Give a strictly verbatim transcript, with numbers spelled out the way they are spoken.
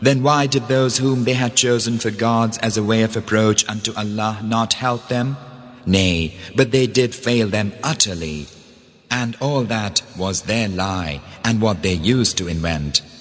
Then why did those whom they had chosen for gods as a way of approach unto Allah not help them? Nay, but they did fail them utterly. And all that was their lie and what they used to invent.